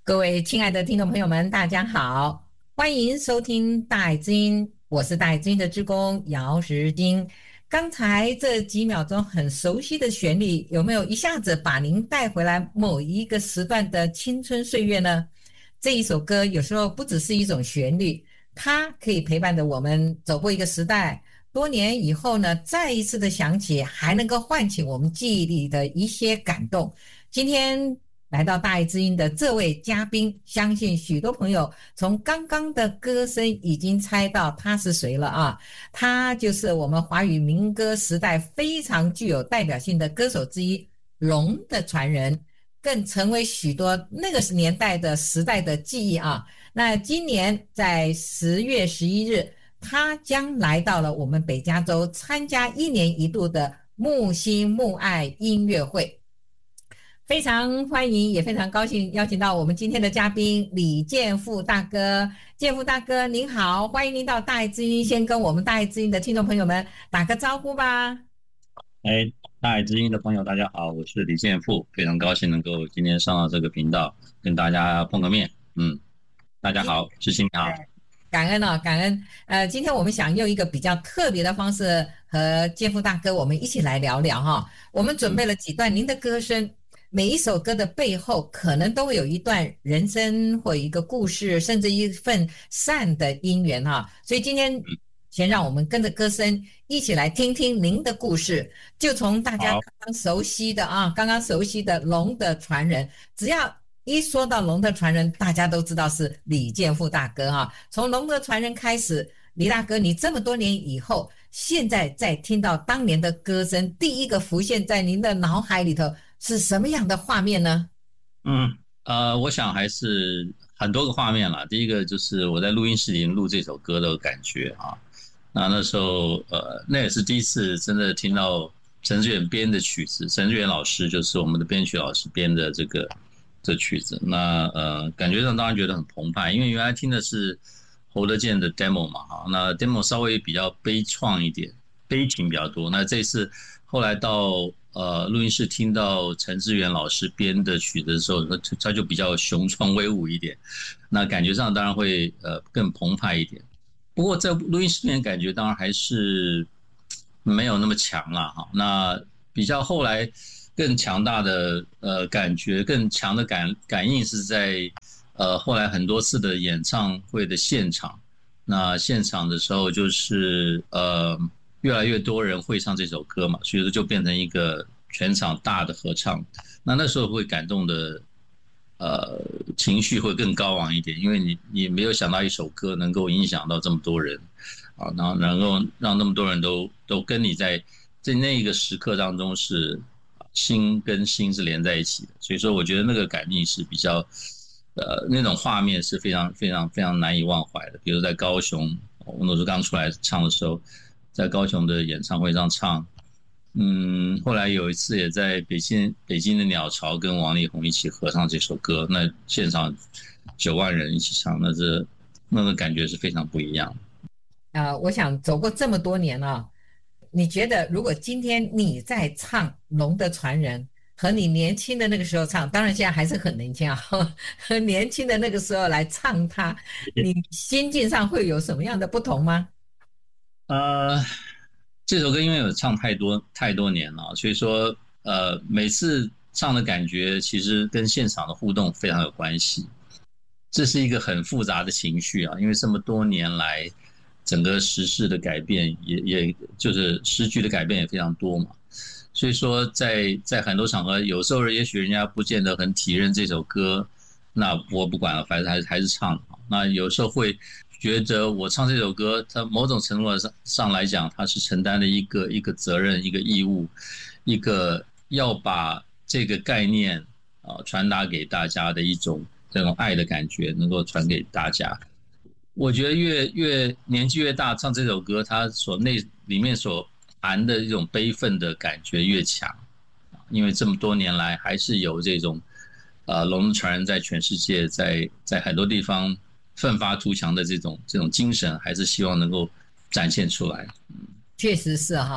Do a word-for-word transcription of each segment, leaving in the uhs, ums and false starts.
各位亲爱的听众朋友们，大家好，欢迎收听大爱之音，我是大爱之音的志工姚时金。刚才这几秒钟很熟悉的旋律，有没有一下子把您带回来某一个时段的青春岁月呢？这一首歌有时候不只是一种旋律，它可以陪伴着我们走过一个时代，多年以后呢，再一次的想起，还能够唤起我们记忆里的一些感动。今天来到大爱之音的这位嘉宾，相信许多朋友从刚刚的歌声已经猜到他是谁了啊！他就是我们华语民歌时代非常具有代表性的歌手之一，龙的传人，更成为许多那个年代的时代的记忆啊！那今年在十月十一日，他将来到了我们北加州参加一年一度的木星木爱音乐会。非常欢迎，也非常高兴邀请到我们今天的嘉宾李建富大哥。建富大哥您好，欢迎您到大爱之音，先跟我们大爱之音的听众朋友们打个招呼吧。 哎，大爱之音的朋友大家好，我是李建富，非常高兴能够今天上到这个频道跟大家碰个面。嗯，大家好，志兴你好。 感恩哦，感恩。呃，今天我们想用一个比较特别的方式和建富大哥我们一起来聊聊哈。我们准备了几段您的歌声，每一首歌的背后可能都会有一段人生或一个故事，甚至一份善的因缘哈。所以今天先让我们跟着歌声一起来听听您的故事，就从大家刚刚熟悉的啊，刚刚熟悉的龙的传人，只要一说到龙的传人，大家都知道是李建富大哥哈。从龙的传人开始，李大哥，你这么多年以后，现在在听到当年的歌声，第一个浮现在您的脑海里头是什么样的画面呢？ 嗯，呃，我想还是很多个画面啦。第一个就是我在录音室里录这首歌的感觉啊。那那时候，呃，那也是第一次真的听到陈志远编的曲子，陈志远老师就是我们的编曲老师编的这个这曲子。那呃，感觉上当然觉得很澎湃，因为原来听的是侯德健的 demo 嘛，哈，那 demo 稍微比较悲怆一点，悲情比较多。那这次后来到呃录音室听到陈志远老师编的曲子的时候，他就比较雄壮威武一点，那感觉上当然会呃更澎湃一点。不过在录音室里面感觉当然还是没有那么强了哈。那比较后来更强大的呃感觉，更强的感感应是在呃后来很多次的演唱会的现场。那现场的时候就是呃越来越多人会唱这首歌嘛，所以说就变成一个全场大的合唱。那那时候会感动的。呃，情绪会更高昂一点，因为你你没有想到一首歌能够影响到这么多人啊，然后能够让那么多人都都跟你在在那一个时刻当中是心跟心是连在一起的，所以说我觉得那个感应是比较呃那种画面是非常非常非常难以忘怀的。比如在高雄，我那时候刚出来唱的时候，在高雄的演唱会上唱。嗯，后来有一次也在北京北京的鸟巢跟王力宏一起合唱这首歌，那现场九万人一起唱，那这那个感觉是非常不一样的。 呃，我想走过这么多年啊，你觉得如果今天你在唱《龙的传人》，和你年轻的那个时候唱，当然现在还是很年轻啊，和年轻的那个时候来唱它，你心境上会有什么样的不同吗？ 呃，这首歌因为有唱太多太多年了，所以说呃每次唱的感觉其实跟现场的互动非常有关系。这是一个很复杂的情绪啊，因为这么多年来整个时事的改变也也就是时局的改变也非常多嘛，所以说在在很多场合，有时候也许人家不见得很体认这首歌，那我不管了，反正还是还是唱。那有时候会觉得我唱这首歌，它某种程度上上来讲，它是承担了一个一个责任、一个义务，一个要把这个概念啊传达给大家的一种这种爱的感觉，能够传给大家。我觉得越越年纪越大，唱这首歌，它所内里面所含的一种悲愤的感觉越强，因为这么多年来还是有这种呃龙的传人在全世界，在在很多地方奋发图强的这种这种精神，还是希望能够展现出来。 确实是哈，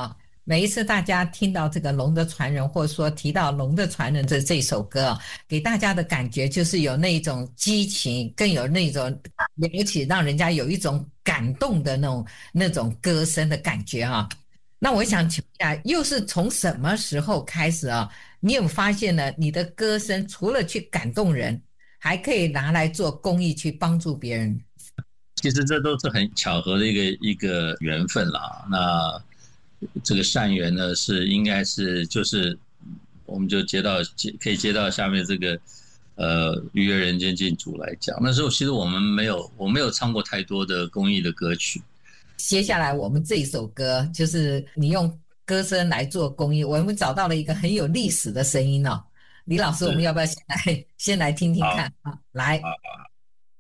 每一次大家听到这个《龙的传人》，或者说提到《龙的传人》这这首歌啊，给大家的感觉就是有那种激情，更有那种了起让人家有一种感动的那种那种歌声的感觉啊。那我想请问一下，又是从什么时候开始啊？你有发现呢？你的歌声除了去感动人，还可以拿来做公益，去帮助别人。 其实这都是很巧合的一个一个缘分啦。那这个善缘呢，是应该是就是我们就接到接可以接到下面这个呃愉悦人间净土来讲。那时候其实我们没有我没有唱过太多的公益的歌曲。 接下来我们这一首歌就是你用歌声来做公益，我们找到了一个很有历史的声音哦。李老师，我们是， 要不要先来先来听听好， 看啊？来。